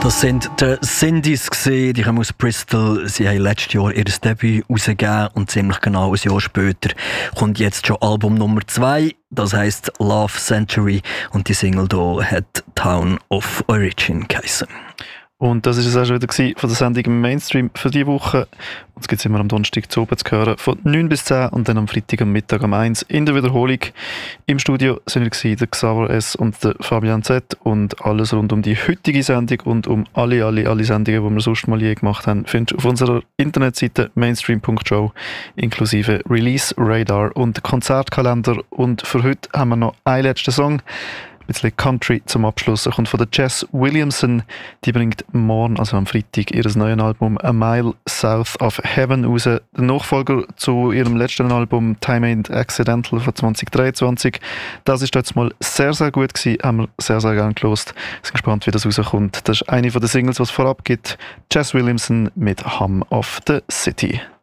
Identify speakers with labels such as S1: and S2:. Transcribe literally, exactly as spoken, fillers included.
S1: Das sind die Cindy's gesehen, die kommen aus Bristol. Sie haben letztes Jahr ihr Debüt rausgegeben und ziemlich genau ein Jahr später kommt jetzt schon Album Nummer zwei. Das heisst Love Century und die Single hier hat Town of Origin geheissen.
S2: Und das war es auch schon wieder von der Sendung im Mainstream für diese Woche. Uns gibt es immer am Donnerstag zu oben zu hören, von neun bis zehn und dann am Freitag am Mittag um eins in der Wiederholung. Im Studio sind wir der Xaver S. und der Fabian Z. Und alles rund um die heutige Sendung und um alle, alle, alle Sendungen, die wir sonst mal je gemacht haben, findest du auf unserer Internetseite mainstream punkt show inklusive Release Radar und Konzertkalender. Und für heute haben wir noch einen letzten Song. Ein bisschen Country zum Abschluss. Er kommt von der Jess Williamson. Die bringt morgen, also am Freitag, ihr neues Album A Mile South of Heaven raus. Der Nachfolger zu ihrem letzten Album Time Ain't Accidental von zwanzig dreiundzwanzig. Das ist jetzt mal sehr, sehr gut gewesen. Haben wir sehr, sehr gerne gehört. Ich bin gespannt, wie das rauskommt. Das ist eine von den Singles, die es vorab gibt. Jess Williamson mit Hum of the City.